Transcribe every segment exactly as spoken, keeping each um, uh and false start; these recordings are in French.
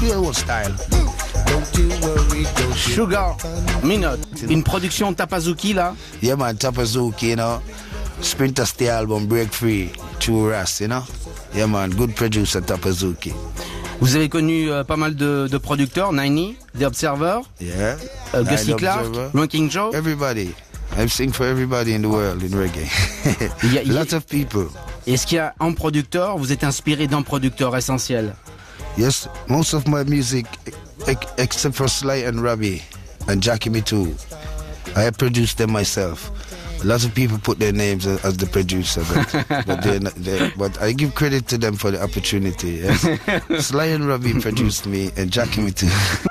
the old style. Don't you worry, don't you Sugar Minott, une production Tapazuki là. Yeah man, Tapazuki, you know. Sprinter the album, Break Free, True Ras, you know. Yeah man, good producer Tapazuki. Vous avez connu euh, pas mal de, de producteurs, Niney, The Observer, Yeah. euh, Gussie Clarke, Ranking Joe. Everybody. I sing for everybody in the world in reggae. Il y a, il y a... Lots of people. Est-ce qu'il y a un producteur, vous êtes inspiré d'un producteur essentiel? Yes, most of my music, except for Sly and Robbie and Jackie Me Too, I produced them myself. Lots of people put their names as the producer, but, but, they're not, they're, but I give credit to them for the opportunity. Yes. Sly and Robbie produced me and Jackie Me Too.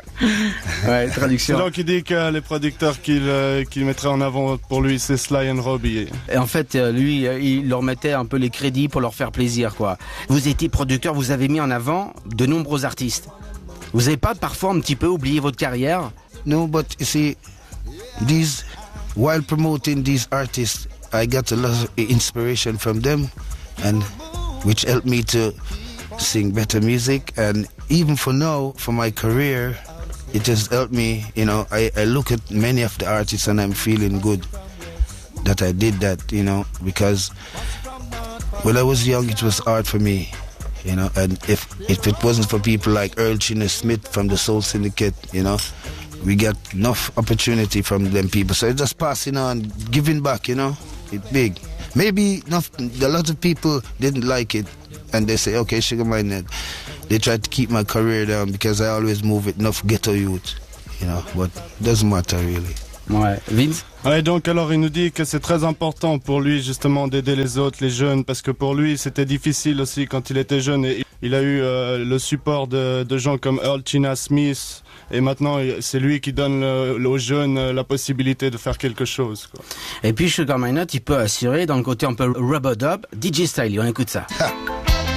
Ouais, traduction. C'est donc il dit que les producteurs qu'il euh, qu'il mettrait en avant pour lui, c'est Sly and Robbie. Et en fait, lui, il leur mettait un peu les crédits pour leur faire plaisir, quoi. Vous étiez producteur, vous avez mis en avant de nombreux artistes. Vous n'avez pas parfois un petit peu oublié votre carrière? No, but you see, these, while promoting these artists, I got a lot of inspiration from them, and which helped me to sing better music. And even for now, for my career, it has helped me, you know, I, I look at many of the artists and I'm feeling good that I did that, you know, because when I was young, it was hard for me, you know, and if, if it wasn't for people like Earl Chinna Smith from the Soul Syndicate, you know, we get enough opportunity from them people. So it's just passing on, giving back, you know, it's big. Maybe enough, a lot of people didn't like it and they say, okay, Sugar Minott. They tried to keep my career down because I always move with enough ghetto youth, you know, but it doesn't matter really. Ouais, Vince? Ouais, donc alors il nous dit que c'est très important pour lui justement d'aider les autres, les jeunes, parce que pour lui c'était difficile aussi quand il était jeune et il a eu euh, le support de, de gens comme Earl Chinna Smith et maintenant c'est lui qui donne le, aux jeunes la possibilité de faire quelque chose, quoi. Et puis Sugar Minott, il peut assurer dans le côté un peu rub-a-dub, D J Style, on écoute ça.